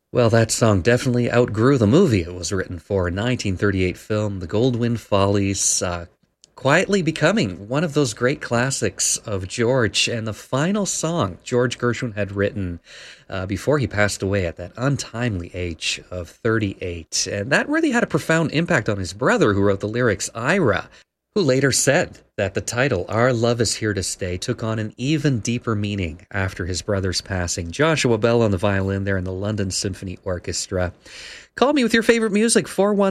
Well, that song definitely outgrew the movie it was written for. 1938 film, The Goldwyn Follies, quietly becoming one of those great classics of George, and the final song George Gershwin had written before he passed away at that untimely age of 38. And that really had a profound impact on his brother, who wrote the lyrics, Ira, who later said that the title, Our Love Is Here to Stay, took on an even deeper meaning after his brother's passing. Joshua Bell on the violin there in the London Symphony Orchestra. Call me with your favorite music,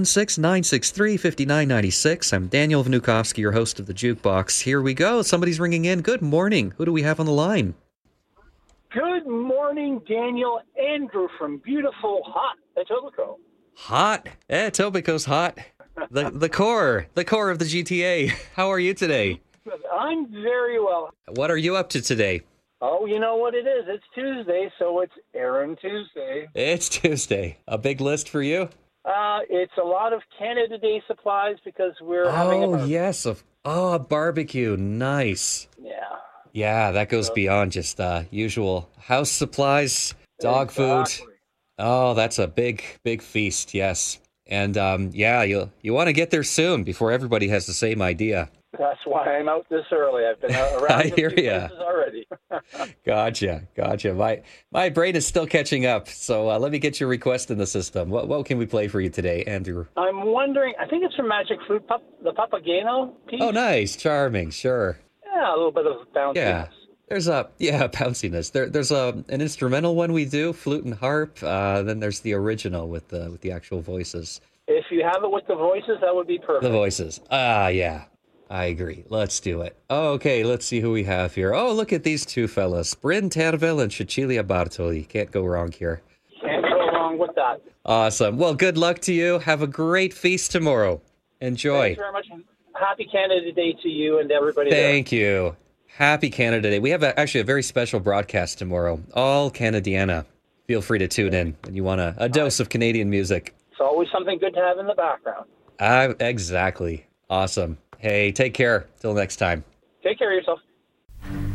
416-963-5996. I'm Daniel Vnukovsky, your host of The Jukebox. Here we go. Somebody's ringing in. Good morning. Who do we have on the line? Good morning, Daniel. Andrew from beautiful, hot Etobicoke. Hot? Etobicoke's hot. The core of the GTA. How are you today? I'm very well. What are you up to today? Oh, you know what it is. It's Tuesday, so it's Aaron Tuesday. It's Tuesday. A big list for you? It's a lot of Canada Day supplies because we're having a barbecue. Yes. A barbecue. Nice. Yeah. Yeah, that goes beyond just usual house supplies, dog food. Oh, that's a big feast, yes. And you want to get there soon before everybody has the same idea. That's why I'm out this early. I've been around I hear ya. places already. Gotcha. My brain is still catching up, so let me get your request in the system. What can we play for you today, Andrew? I'm wondering, I think it's from Magic Fruit, the Papageno piece. Oh, nice. Charming. Sure. Yeah, a little bit of bounciness. Yeah. There's bounciness. There's an instrumental one we do, flute and harp. Then there's the original with the actual voices. If you have it with the voices, that would be perfect. The voices. Yeah. I agree. Let's do it. Okay, let's see who we have here. Oh, look at these two fellas. Bryn Tervel and Cecilia Bartoli. Can't go wrong here. Can't go wrong with that. Awesome. Well, good luck to you. Have a great feast tomorrow. Enjoy. Thanks very much. Happy Canada Day to you and everybody Thank you. Happy Canada Day. We have actually a very special broadcast tomorrow. All Canadiana. Feel free to tune in when you want a dose of Canadian music. It's always something good to have in the background. Exactly. Awesome. Hey, take care. Till next time. Take care of yourself.